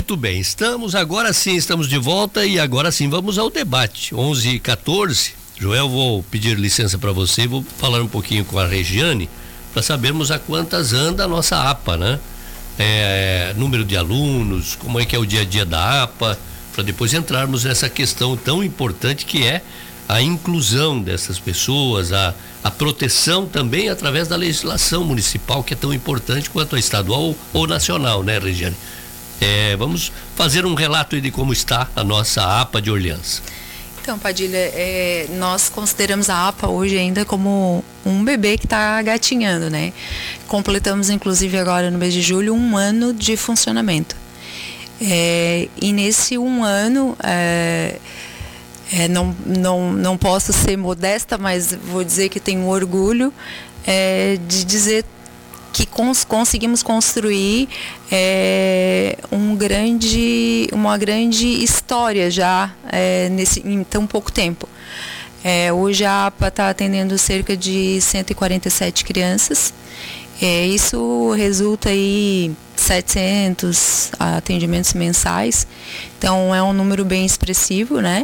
Muito bem, agora sim estamos de volta e agora sim vamos ao debate. 11h14. Joel, vou pedir licença para você e vou falar um pouquinho com a Regiane para sabermos a quantas anda a nossa APA, né? Número de alunos, como é que é o dia a dia da APA, para depois entrarmos nessa questão tão importante que é a inclusão dessas pessoas, a proteção também através da legislação municipal, que é tão importante quanto a estadual ou nacional, né, Regiane? Vamos fazer um relato aí de como está a nossa APA de Orleans. Então, Padilha, nós consideramos a APA hoje ainda como um bebê que está gatinhando, né? Completamos, inclusive, agora no mês de julho, 1 ano de funcionamento. E nesse 1 ano, não posso ser modesta, mas vou dizer que tenho orgulho de dizer que conseguimos construir uma grande história já em tão pouco tempo. Hoje a APA está atendendo cerca de 147 crianças. Isso resulta em 700 atendimentos mensais. Então é um número bem expressivo, né?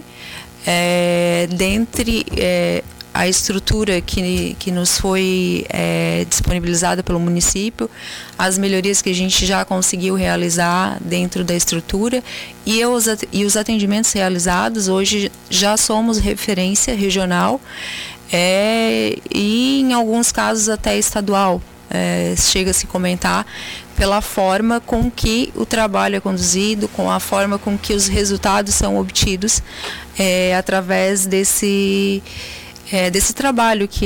Dentre a estrutura que nos foi disponibilizada pelo município, as melhorias que a gente já conseguiu realizar dentro da estrutura e os atendimentos realizados, hoje já somos referência regional e em alguns casos até estadual. Chega a se comentar pela forma com que o trabalho é conduzido, com a forma com que os resultados são obtidos através desse trabalho que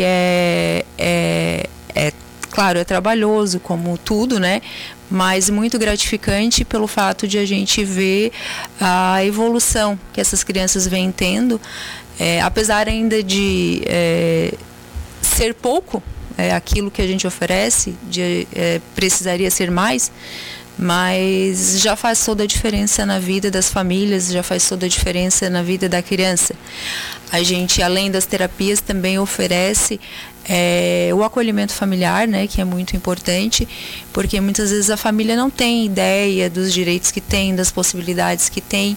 claro, é trabalhoso como tudo, né? Mas muito gratificante pelo fato de a gente ver a evolução que essas crianças vêm tendo, apesar ainda de ser pouco aquilo que a gente oferece, precisaria ser mais, mas já faz toda a diferença na vida das famílias, já faz toda a diferença na vida da criança. A gente, além das terapias, também oferece o acolhimento familiar, né, que é muito importante, porque muitas vezes a família não tem ideia dos direitos que tem, das possibilidades que tem,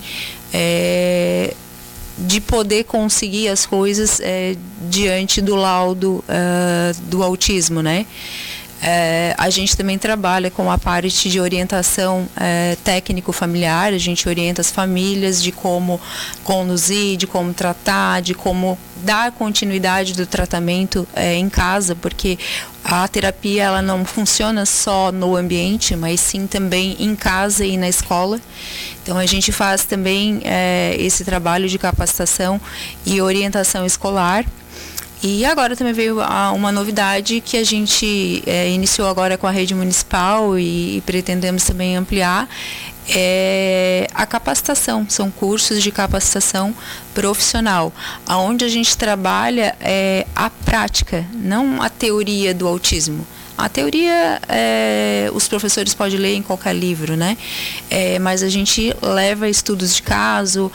de poder conseguir as coisas diante do laudo do autismo, né? A gente também trabalha com a parte de orientação técnico-familiar. A gente orienta as famílias de como conduzir, de como tratar, de como dar continuidade do tratamento em casa, porque a terapia ela não funciona só no ambiente, mas sim também em casa e na escola. Então a gente faz também esse trabalho de capacitação e orientação escolar. E agora também veio uma novidade que a gente iniciou agora com a rede municipal e pretendemos também ampliar, a capacitação. São cursos de capacitação profissional, onde a gente trabalha a prática, não a teoria do autismo. A teoria os professores podem ler em qualquer livro, né? Mas a gente leva estudos de casos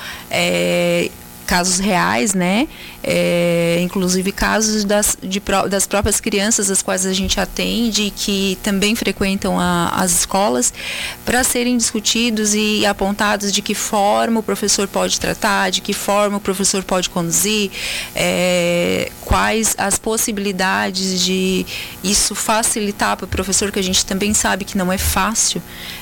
reais, né? Inclusive casos das próprias crianças as quais a gente atende, que também frequentam as escolas, para serem discutidos e apontados de que forma o professor pode tratar, de que forma o professor pode conduzir, quais as possibilidades de isso facilitar para o professor, que a gente também sabe que não é fácil